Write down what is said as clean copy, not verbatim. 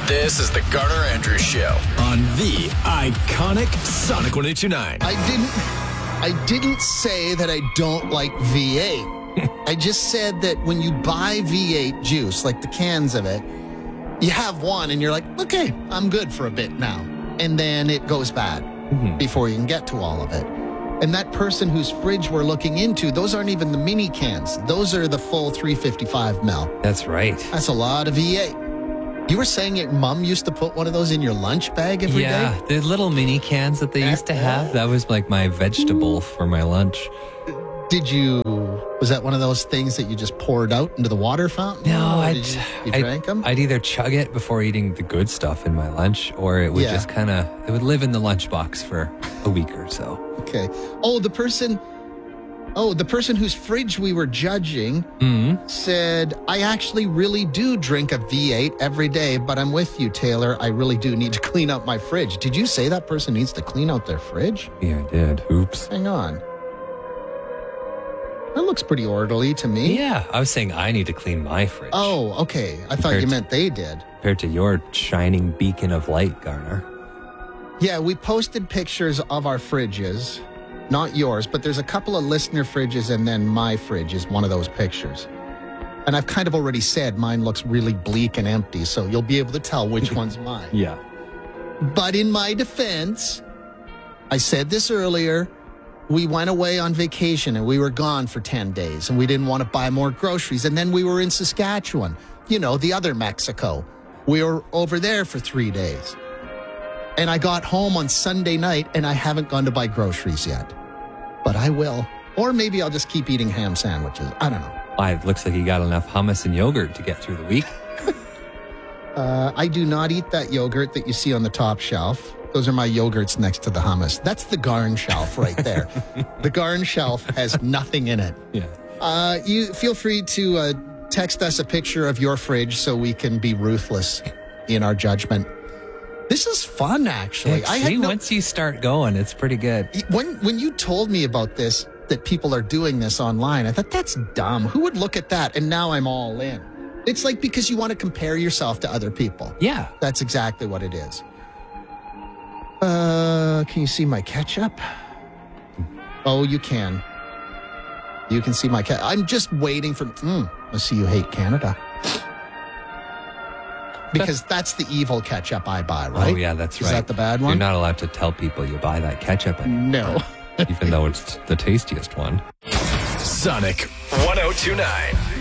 This is the Garner Andrews Show on the iconic Sonic 102.9. I didn't say that I don't like V8. I just said that when you buy V8 juice, like the cans of it, you have one and you're like, okay, I'm good for a bit now. And then it goes bad before you can get to all of it. And that person whose fridge we're looking into, those aren't even the mini cans. Those are the full 355 ml. That's right. That's a lot of V8. You were saying your mom used to put one of those in your lunch bag every day? Yeah, the little mini cans that they used to have. That was like my vegetable for my lunch. Was that one of those things that you just poured out into the water fountain? No, you drank them? I'd either chug it before eating the good stuff in my lunch, or it would just it would live in the lunchbox for a week or so. Okay. The person whose fridge we were judging said, I actually really do drink a V8 every day, but I'm with you, Taylor. I really do need to clean out my fridge. Did you say that person needs to clean out their fridge? Yeah, I did. Oops. Hang on. That looks pretty orderly to me. Yeah, I was saying I need to clean my fridge. Oh, okay. I thought you meant they did. Compared to your shining beacon of light, Garner. Yeah, we posted pictures of our fridges. Not yours, but there's a couple of listener fridges, and then my fridge is one of those pictures. And I've kind of already said mine looks really bleak and empty, so you'll be able to tell which one's mine. Yeah. But in my defense, I said this earlier, we went away on vacation and we were gone for 10 days and we didn't want to buy more groceries. And then we were in Saskatchewan, the other Mexico. We were over there for 3 days. And I got home on Sunday night and I haven't gone to buy groceries yet. But I will. Or maybe I'll just keep eating ham sandwiches. I don't know. It looks like you got enough hummus and yogurt to get through the week. I do not eat that yogurt that you see on the top shelf. Those are my yogurts next to the hummus. That's the Garn shelf right there. The Garn shelf has nothing in it. Yeah. You feel free to text us a picture of your fridge so we can be ruthless in our judgment. This is fun, actually. Once you start going, it's pretty good. When you told me about this, that people are doing this online, I thought, that's dumb. Who would look at that? And now I'm all in. It's like because you want to compare yourself to other people. Yeah. That's exactly what it is. Can you see my ketchup? Oh, you can. You can see my ketchup. I'm just waiting for... I see you hate Canada. Because that's the evil ketchup I buy, right? Oh, yeah, that's right. Is that the bad one? You're not allowed to tell people you buy that ketchup anymore. No. Even though it's the tastiest one. Sonic 102.9.